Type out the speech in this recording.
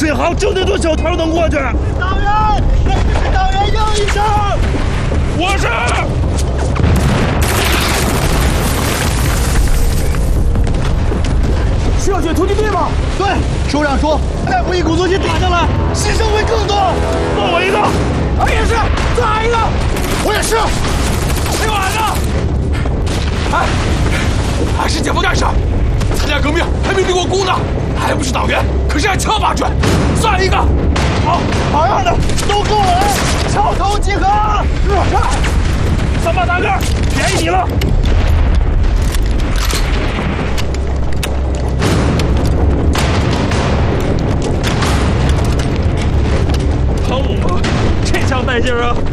水壕就那座小头能过去。 党员，给你们党员应一声。 我是。 是要选突击队吗？ 对，首长说，再不一鼓作气打下来，牺牲会更多。 送我一个。 我也是，再来一个。 我也是。 谁晚了？哎，俺是解放战士，参加革命还没立过功呢，还不是党员，可是按枪把准。算一个。 好样的，都跟我来，敲头集合。 3把大个，便宜你了。这枪带劲啊！